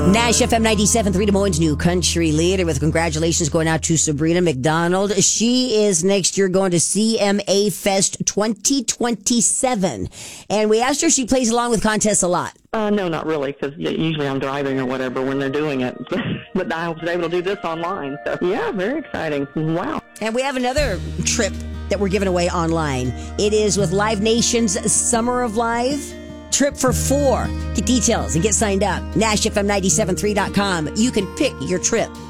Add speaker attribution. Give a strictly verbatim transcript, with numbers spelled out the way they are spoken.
Speaker 1: Nash F M ninety-seven point three, Des Moines' new country leader, with congratulations going out to Sabrina McDonald. She is next year going to C M A Fest twenty twenty-seven. And we asked her if she plays along with contests a lot.
Speaker 2: Uh, no, not really, because usually I'm driving or whatever when they're doing it. But I was able to do this online. So, yeah, very exciting. Wow.
Speaker 1: And we have another trip that we're giving away online. It is with Live Nation's Summer of Live. Trip for four. Get details and get signed up. Nash F M nine seven three dot com. You can pick your trip.